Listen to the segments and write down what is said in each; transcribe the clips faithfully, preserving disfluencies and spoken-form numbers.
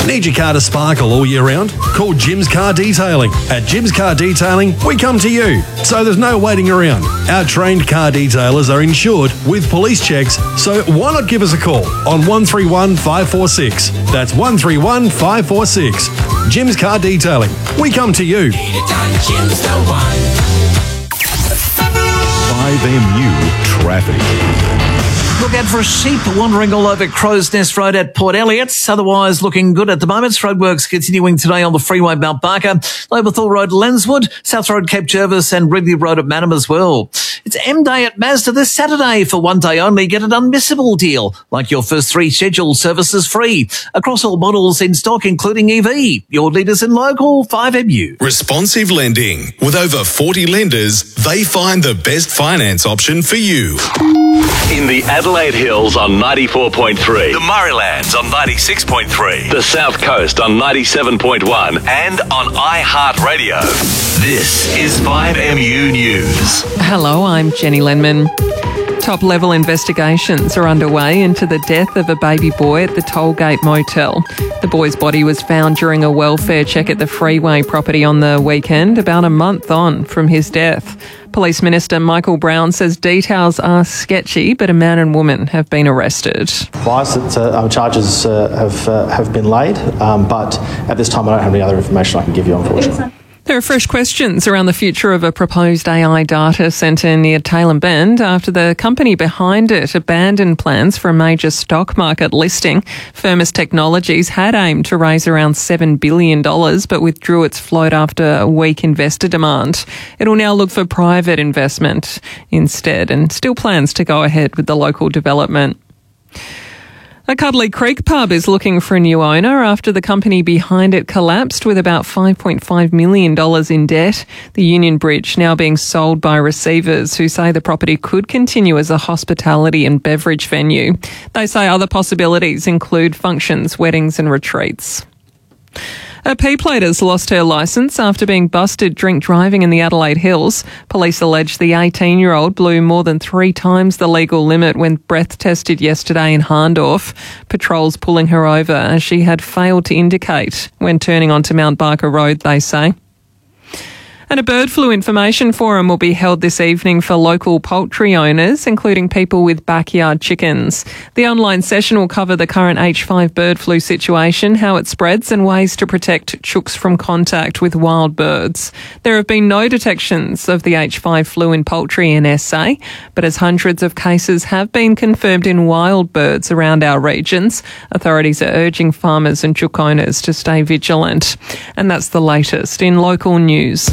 Need your car to sparkle all year round? Call Jim's Car Detailing. At Jim's Car Detailing, we come to you, so there's no waiting around. Our trained car detailers are insured with police checks, so why not give us a call on one three one, five four six. That's one three one, five four six. Jim's Car Detailing. We come to you. five M U Traffic. Look out for a sheep wandering all over Crow's Nest Road at Port Elliot. Otherwise looking good at the moment. Roadworks continuing today on the freeway Mount Barker, Loberthal Road, Lenswood, South Road, Cape Jervis and Ridley Road at Madam as well. It's M Day at Mazda this Saturday. For one day only, get an unmissable deal, like your first three scheduled services free, across all models in stock, including E V. Your leaders in local five M U. Responsive lending. With over forty lenders, they find the best finance option for you. In the Adelaide Hills on ninety-four point three, the Murraylands on ninety-six point three, the South Coast on ninety-seven point one, and on iHeartRadio. This is five M U News. Hello, I'm Jenny Lenman. Top-level investigations are underway into the death of a baby boy at the Tollgate Motel. The boy's body was found during a welfare check at the Freeway property on the weekend, about a month on from his death. Police Minister Michael Brown says details are sketchy, but a man and woman have been arrested. Advice that uh, charges uh, have uh, have been laid, um, but at this time I don't have any other information I can give you, unfortunately. There are fresh questions around the future of a proposed A I data centre near Tailem Bend after the company behind it abandoned plans for a major stock market listing. Firmus Technologies had aimed to raise around seven billion dollars but withdrew its float after a weak investor demand. It will now look for private investment instead and still plans to go ahead with the local development. A Cuddly Creek pub is looking for a new owner after the company behind it collapsed with about five point five million dollars in debt. The Union Bridge now being sold by receivers who say the property could continue as a hospitality and beverage venue. They say other possibilities include functions, weddings and retreats. A P-plater's lost her licence after being busted drink driving in the Adelaide Hills. Police allege the eighteen-year-old blew more than three times the legal limit when breath tested yesterday in Harndorf. Patrols pulling her over as she had failed to indicate when turning onto Mount Barker Road, they say. And a bird flu information forum will be held this evening for local poultry owners, including people with backyard chickens. The online session will cover the current H five bird flu situation, how it spreads and ways to protect chooks from contact with wild birds. There have been no detections of the H five flu in poultry in S A, but as hundreds of cases have been confirmed in wild birds around our regions, authorities are urging farmers and chook owners to stay vigilant. And that's the latest in local news.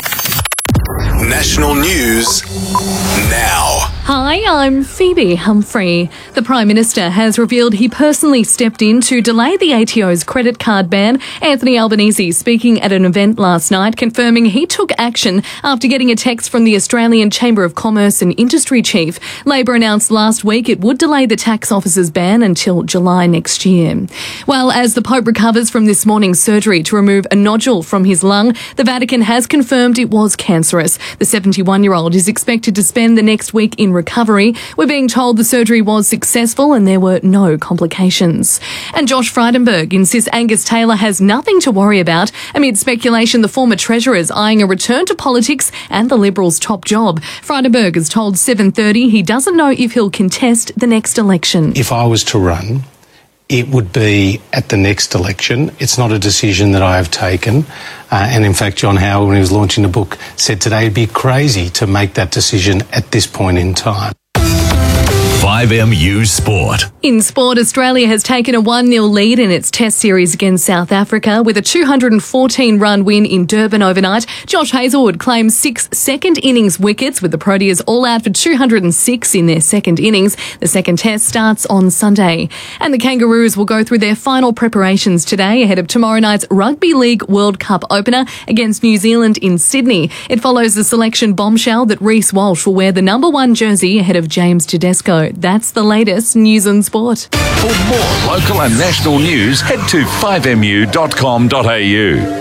National news now. Hi, I'm Phoebe Humphrey. The Prime Minister has revealed he personally stepped in to delay the A T O's credit card ban. Anthony Albanese speaking at an event last night confirming he took action after getting a text from the Australian Chamber of Commerce and Industry Chief. Labor announced last week it would delay the tax office's ban until July next year. Well, as the Pope recovers from this morning's surgery to remove a nodule from his lung, the Vatican has confirmed it was cancerous. The seventy-one-year-old is expected to spend the next week in recovery. We're being told the surgery was successful and there were no complications. And Josh Frydenberg insists Angus Taylor has nothing to worry about amid speculation the former Treasurer is eyeing a return to politics and the Liberals' top job. Frydenberg has told seven thirty he doesn't know if he'll contest the next election. If I was to run, it would be at the next election. It's not a decision that I have taken. Uh, and in fact, John Howard, when he was launching the book, said today it'd be crazy to make that decision at this point in time. five M U Sport. In sport, Australia has taken a one nil lead in its Test series against South Africa with a two hundred fourteen run win in Durban overnight. Josh Hazlewood claims six second innings wickets with the Proteas all out for two hundred six in their second innings. The second Test starts on Sunday. And the Kangaroos will go through their final preparations today ahead of tomorrow night's Rugby League World Cup opener against New Zealand in Sydney. It follows the selection bombshell that Reece Walsh will wear the number one jersey ahead of James Tedesco. That's the latest news and sport. For more local and national news, head to five m u dot com dot a u.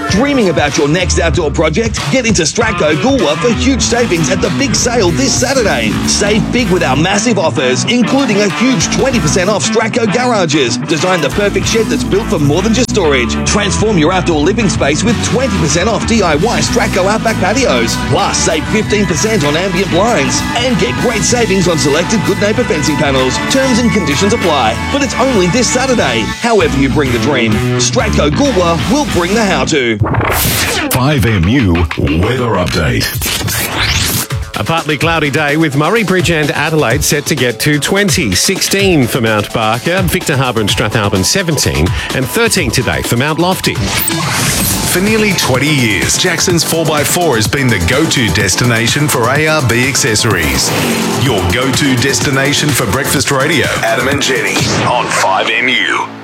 Dreaming about your next outdoor project? Get into Stratco Goolwa for huge savings at the big sale this Saturday. Save big with our massive offers, including a huge twenty percent off Stratco garages. Design the perfect shed that's built for more than just storage. Transform your outdoor living space with twenty percent off D I Y Stratco Outback patios. Plus, save fifteen percent on ambient blinds. And get great savings on selected Good Neighbour fencing panels. Terms and conditions apply. But it's only this Saturday. However you bring the dream, Stratco Goolwa will bring the how-to. five M U weather update. A partly cloudy day with Murray Bridge and Adelaide set to get to twenty, sixteen for Mount Barker, Victor Harbour and Strathalbyn seventeen, and thirteen today for Mount Lofty. For nearly twenty years, Jackson's four by four has been the go-to destination for A R B accessories. Your go-to destination for breakfast radio. Adam and Jenny on five M U.